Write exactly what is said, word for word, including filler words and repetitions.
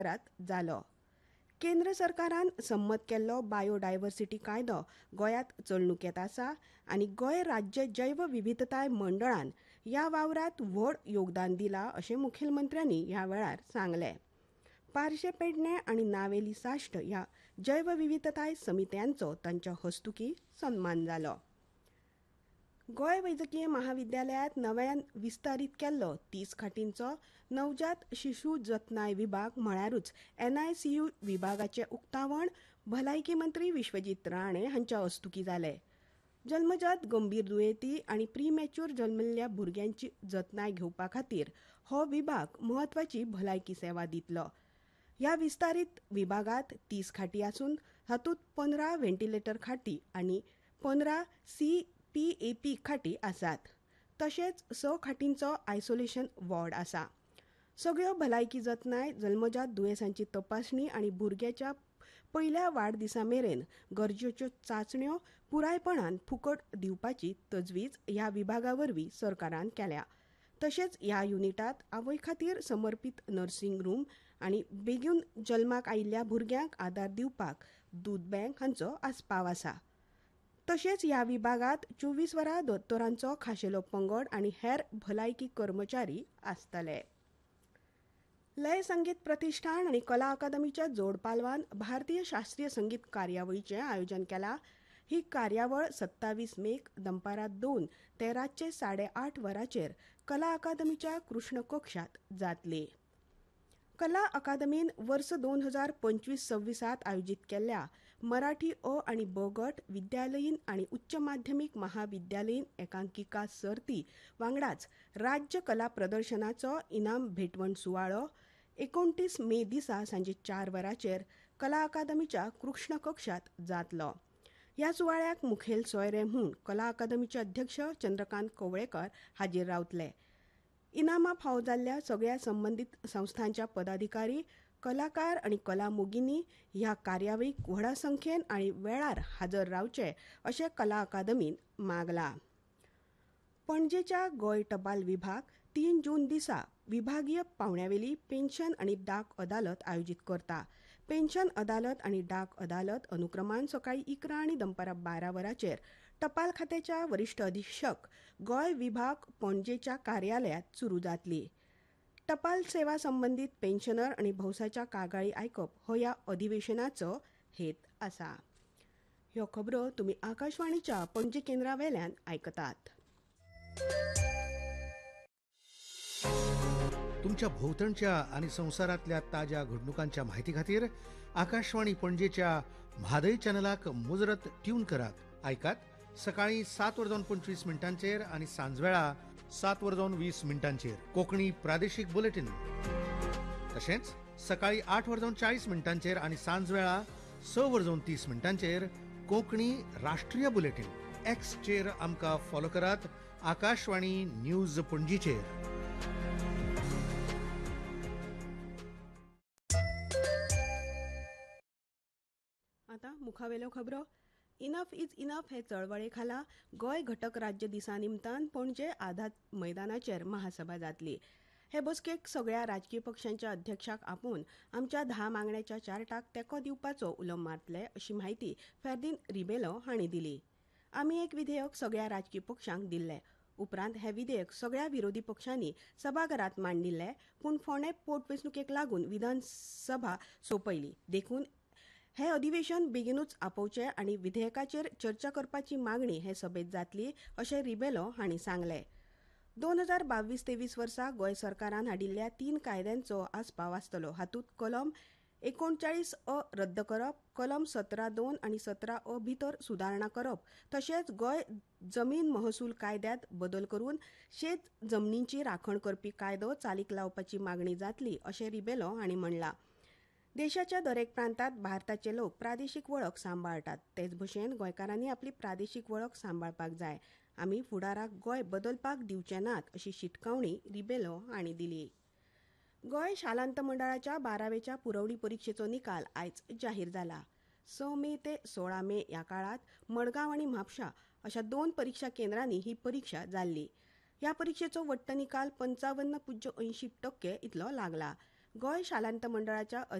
रात जालो. केंद्र सरकारान संमत केल्लो बायोडायवर्सिटी कायदो गोंयांत चलणुकेत आसा आनी गोंय राज्य जैव विविधताय मंडळान ह्या वावरांत व्हड योगदान दिलां अशें मुखेलमंत्र्यांनी ह्या वेळार सांगलें. पार्शे पेडणे आनी नावेली साश्ट ह्या जैव विविधताय समित्यांचो तांच्या हस्तुकीं सन्मान जालो. गोंय वैजकीय महाविद्यालयांत नव्यान विस्तारीत केल्लो तीस खाटींचो नवजात शिशू जतनाय विभाग म्हळ्यारूच एन आय सी यू विभागाचें उक्तावण भलायकी मंत्री विश्वजीत राणे हांच्या हस्तुकीं जालें. जल्मजात गंभीर दुयेंती आनी प्रीमॅच्युअर जल्मल्ल्या भुरग्यांची जतनाय घेवपा खातीर हो विभाग म्हत्वाची भलायकी सेवा दितलो. ह्या विस्तारीत विभागांत तीस खाटी आसून हातूंत पंदरा व्हेंटिलेटर खाटी आनी पंदरा सी पी ए पी खाटी आसात. तशेंच स खाटींचो आयसोलेशन वॉर्ड आसा. सगळ्यो भलायकी जतनाय, जल्मजात दुयेंसांची तपासणी आनी भुरग्याच्या पयल्या वाडदिसा मेरेन गरजेच्यो चांचण्यो पुरायपणान फुकट दिवपाची तजवीज ह्या विभागा वरवीं सरकारान केल्या. तशेंच ह्या युनिटांत आवय खातीर समर्पीत नर्सिंग रूम आनी बेगीन जल्माक आयिल्ल्या भुरग्यांक आदार दिवपाक दूद बँक हांचो आस्पाव आसा. तशेंच ह्या विभागांत चोवीस वरां दोतोरांचो खाशेलो पंगड आनी हेर भलायकी कर्मचारी आसतले. लय संगीत प्रतिश्ठान आनी कला अकादमीच्या जोड पालवान भारतीय शास्त्रीय संगीत कार्यावळीचें आयोजन केलां. ही कार्यावळ सत्तावीस मेक दनपारां दोन ते रातचे साडे आठ वरांचेर कला अकादमीच्या कृष्ण कक्षात जातली. कला अकादमीन वर्स दोन हजार पंचवीस सव्वीसात आयोजीत केल्ल्या मराठी अ आनी ब गट विद्यालयीन आनी उच्च माध्यमीक महाविद्यालयीन एकांकिका सर्ती वांगडाच राज्य कला प्रदर्शनाचो इनाम भेटवण सुवाळो एकोणतीस मे दिसा सांजे चार वरांचेर कला अकादमीच्या कृष्ण कक्षात जातलो. ह्या सुवाळ्याक मुखेल सोयरे म्हूण कला अकादमीचे अध्यक्ष चंद्रकांत कवळेकर हाजीर रावतले. इनामां फावो जाल्ल्या सगळ्या संबंदीत संस्थांच्या पदाधिकारी, कलाकार आनी कला मोगिनी ह्या कार्यावळीक व्हडा संख्येन आनी वेळार हाजर रावचे अशें कला अकादमीन मागलां. पणजेच्या गोंय टपाल विभाग तीन जून दिसा विभागीय पावंड्यावेली पेन्शन आनी डाक अदालत आयोजीत करता. पेन्शन अदालत आनी डाक अदालत अनुक्रमान सकाळीं इकरा आनी दनपारां बारा वरांचेर टपाल खात्याच्या वरिश्ठ अधीक्षक गोंय विभाग पणजेच्या कार्यालयांत सुरू जातली. टपाल सेवा संबंदीत पेन्शनर आनी भौसाच्या कागाळी आयकप हो ह्या अधिवेशनाचो हेत आसा. ह्यो खबरो तुमी आकाशवाणीच्या पणजी केंद्रा वेल्यान आयकतात. तुमच्या भोवतणच्या आणि संवसारातल्या ताज्या घडणुकांच्या माहिती खातीर आकाशवाणी पणजेच्या म्हादय चॅनलाक मुजरत ट्यून करात. आयकात सकाळीं सात वरजावन पंचवीस मिनटांचेर आनी सांजवेळा सात वरजावन वीस मिनटांचेर कोंकणी प्रादेशीक बुलेटिन. तशेंच सकाळीं आठ वरजावन चाळीस मिनटांचेर आनी सांजवेळा स वरजावन तीस मिनटांचेर कोंकणी राष्ट्रीय बुलेटिन. एक्सचेर आमकां फॉलो करात. आकाशवाणी न्यूज पणजीचेर. आतां मुखावेल्यो खबरो. इनफ इज इनफ हे चळवळे खाला गोंय घटक राज्य दिसा निमतान पणजे आझाद मैदानाचेर महासभा जातली. हे बसकेक सगळ्या राजकीय पक्षांच्या अध्यक्षाक आपोवन आमच्या धा मागण्यांच्या चार्टाक तेंको दिवपाचो उलो मारतले अशी माहिती फेर्दीन रिबेलो हांणी दिली. आमी एक विधेयक सगळ्या राजकीय पक्षांक दिल्ले. उपरांत हे विधेयक सगळ्या विरोधी पक्षांनी सभाघरांत मांडिल्ले, पूण फोंडे पोटवेंचणुकेक लागून विधानसभा सोंपयली. देखून हे अधिवेशन बेगीनूच आपोवचे आनी विधेयकाचेर चर्चा करपाची मागणी हे सभेत जातली अशें रिबेलो हांणी सांगलें. दोन हजार बावीस तेवीस वर्सा गोंय सरकारान हाडिल्ल्या तीन कायद्यांचो आस्पाव आसतलो. हातूंत कलम एकोणचाळीस अ रद्द करप, कलम सतरा दोन आनी सतरा अ भितर सुदारणा करप, तशेंच गोंय जमीन महसूल कायद्यांत बदल करून शेत जमनींची राखण करपी कायदो चालीक लावपाची मागणी जातली अशें रिबेलो हांणी म्हणलां. देशाच्या दरेक प्रांतांत भारताचे लोक प्रादेशीक वळख सांबाळटात. तेच भशेन गोंयकारांनी आपली प्रादेशीक वळख सांबाळपाक जाय. आमी फुडाराक गोंय बदलपाक दिवचे नात अशी शिटकावणी रिबेलो हांणी दिली. गोंय शालांत मंडळाच्या बारावेच्या पुरवणी परीक्षेचो निकाल आयज जाहीर जाला. स मे ते सोळा मे ह्या काळात मडगांव आनी म्हापशा अशा दोन परीक्षा केंद्रांनी ही परीक्षा जाल्ली. ह्या परीक्षेचो वट्ट निकाल पंचावन्न पुज्य अंयशी टक्के इतलो लागला. गोंय शालांत मंडळाच्या